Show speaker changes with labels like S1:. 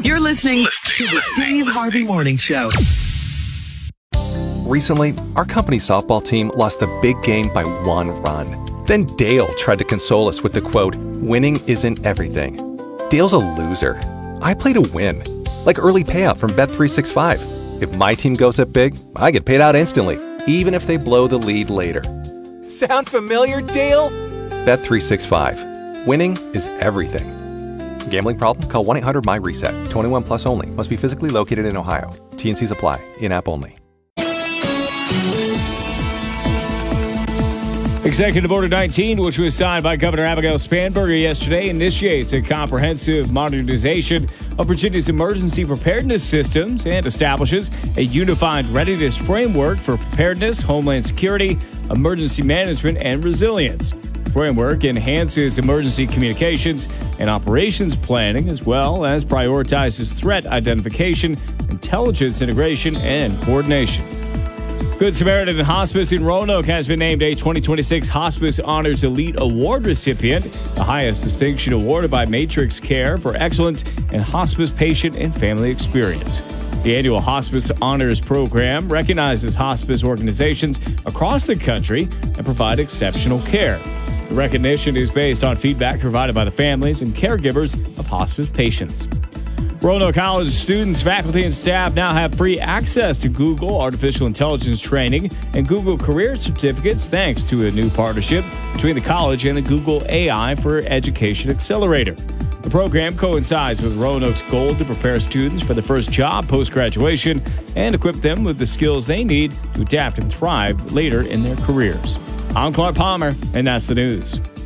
S1: You're listening to the Steve Harvey Morning Show.
S2: Recently, our company softball team lost the big game by 1 run. Then Dale tried to console us with the quote, "Winning isn't everything." Dale's a loser. I play to win, like early payout from Bet365. If my team goes up big, I get paid out instantly, even if they blow the lead later. Sound familiar, Dale? Bet365. Winning is everything. Gambling problem? Call 1-800-MY-RESET. 21 plus only. Must be physically located in Ohio. T&Cs apply. In-app only.
S3: Executive Order 19, which was signed by Governor Abigail Spanberger yesterday, initiates a comprehensive modernization of Virginia's emergency preparedness systems and establishes a unified readiness framework for preparedness, homeland security, emergency management, and resilience. The framework enhances emergency communications and operations planning, as well as prioritizes threat identification, intelligence integration, and coordination. Good Samaritan Hospice in Roanoke has been named a 2026 Hospice Honors Elite Award recipient, the highest distinction awarded by Matrix Care for excellence in hospice patient and family experience. The annual Hospice Honors Program recognizes hospice organizations across the country that provide exceptional care. The recognition is based on feedback provided by the families and caregivers of hospice patients. Roanoke College students, faculty, and staff now have free access to Google Artificial Intelligence training and Google Career Certificates thanks to a new partnership between the college and the Google AI for Education Accelerator. The program coincides with Roanoke's goal to prepare students for their first job post-graduation and equip them with the skills they need to adapt and thrive later in their careers. I'm Clark Palmer, and that's the news.